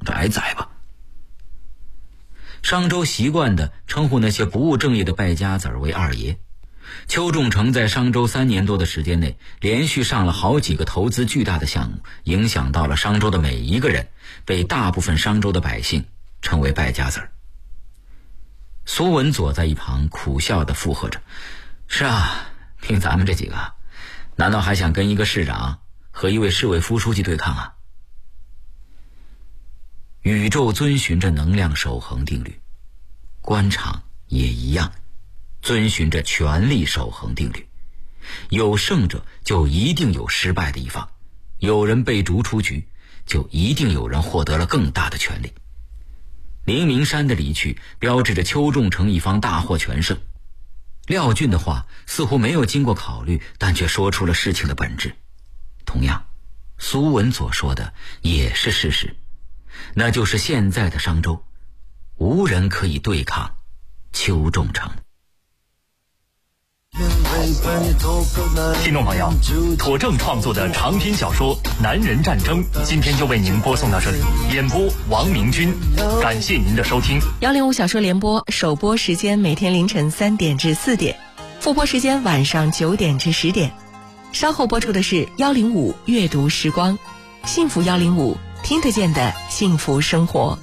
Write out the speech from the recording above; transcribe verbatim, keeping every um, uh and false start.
着挨宰吧。商周习惯地称呼那些不务正业的败家子儿为二爷。邱仲成在商周三年多的时间内，连续上了好几个投资巨大的项目，影响到了商周的每一个人，被大部分商周的百姓称为败家子儿。苏文佐在一旁苦笑地附和着：是啊，听咱们这几个，难道还想跟一个市长和一位市委副书记对抗啊？宇宙遵循着能量守恒定律，官场也一样，遵循着权力守恒定律。有胜者就一定有失败的一方，有人被逐出局，就一定有人获得了更大的权利。灵明山的离去标志着邱仲成一方大获全胜。廖俊的话似乎没有经过考虑，但却说出了事情的本质。同样，苏文所说的也是事实，那就是现在的商周无人可以对抗邱仲成。 听众朋友，妥正创作的长篇小说《男人战争》今天就为您播送到这里，演播王明军，感谢您的收听。 幺零五小说联播首播时间每天凌晨三点至四点，复播时间晚上九点至十点。稍后播出的是幺零五阅读时光，幸福幺零五听得见的幸福生活。